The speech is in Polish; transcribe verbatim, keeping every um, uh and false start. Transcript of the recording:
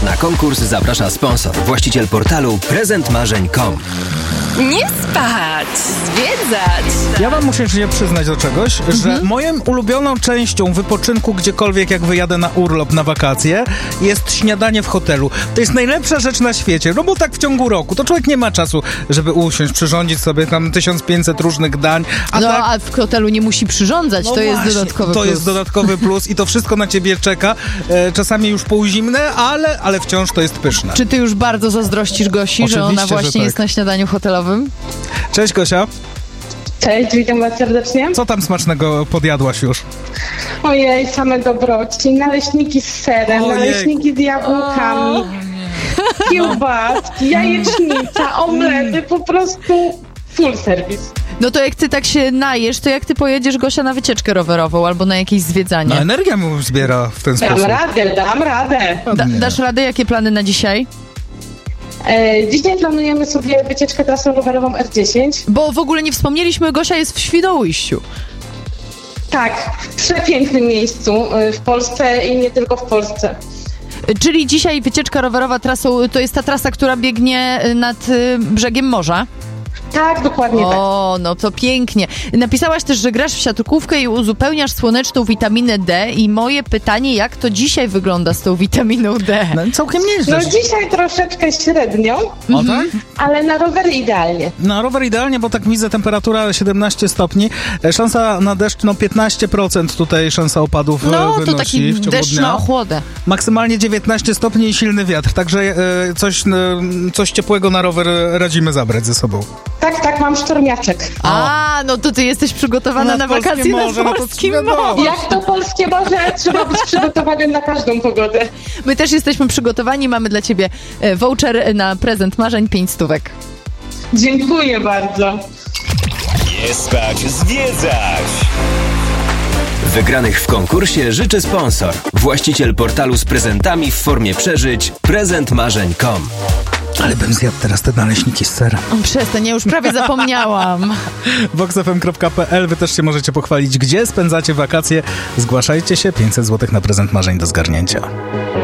Na konkurs zaprasza sponsor, właściciel portalu prezent marzeń kropka com. Nie spać, zwiedzać. Ja wam muszę się przyznać do czegoś, mhm. że moją ulubioną częścią wypoczynku gdziekolwiek, jak wyjadę na urlop, na wakacje, jest śniadanie w hotelu. To jest najlepsza rzecz na świecie, no bo tak w ciągu roku, to człowiek nie ma czasu, żeby usiąść, przyrządzić sobie tam tysiąc pięćset różnych dań. A no, tak, a w hotelu nie musi przyrządzać, no to właśnie, jest dodatkowy to plus. To jest dodatkowy plus i to wszystko na ciebie czeka. E, czasami już półzimne, ale, ale wciąż to jest pyszne. Czy ty już bardzo zazdrościsz Gosi, Oczywiście, że ona właśnie że tak. jest na śniadaniu hotelowym? Cześć, Gosia. Cześć, witam was serdecznie. Co tam smacznego podjadłaś już? Ojej, same dobroci. Naleśniki z serem, Ojej. naleśniki z jabłkami, kiełbaski, jajecznica, omlety, po prostu full service. No to jak ty tak się najesz, to jak ty pojedziesz, Gosia, na wycieczkę rowerową albo na jakieś zwiedzanie? No energia mu zbiera w ten Dam sposób. radę, dam radę. Da, dasz radę? Jakie plany na dzisiaj? E, dzisiaj planujemy sobie wycieczkę trasą rowerową R dziesięć. Bo w ogóle nie wspomnieliśmy, Gosia jest w Świnoujściu. Tak, w przepięknym miejscu y, w Polsce i nie tylko w Polsce. Czyli dzisiaj wycieczka rowerowa trasą, to jest ta trasa, która biegnie nad y, brzegiem morza? Tak, dokładnie tak. O, no to pięknie. Napisałaś też, że grasz w siatkówkę i uzupełniasz słoneczną witaminę D i moje pytanie, jak to dzisiaj wygląda z tą witaminą D? No całkiem nieźle. No dzisiaj troszeczkę średnio, O tak? ale na rowery idealnie. Na rower idealnie, bo tak widzę, temperatura siedemnaście stopni. E, Szansa na deszcz, no piętnaście procent tutaj szansa opadów No wynosi to taki w ciągu deszcz dnia. na ochłodę. Maksymalnie dziewiętnaście stopni i silny wiatr, także e, coś, e, coś ciepłego na rower radzimy zabrać ze sobą. Tak, tak, mam sztormiaczek. A, no to ty jesteś przygotowana Na na polskie wakacje morze, na no to polskim wiadomo. morzu. Jak to polskie morze, trzeba być przygotowanym na każdą pogodę. My też jesteśmy przygotowani, mamy dla ciebie e, voucher na prezent marzeń, pięć stówek. Dziękuję bardzo. Nie spać, zwiedzać. Wygranych w konkursie życzy sponsor, właściciel portalu z prezentami w formie przeżyć prezent marzeń kropka com. Ale bym zjadł teraz te naleśniki z serem. O, przestań, ja już prawie zapomniałam. vox f m kropka p l. Wy też się możecie pochwalić, gdzie spędzacie wakacje. Zgłaszajcie się, pięćset złotych na prezent marzeń do zgarnięcia.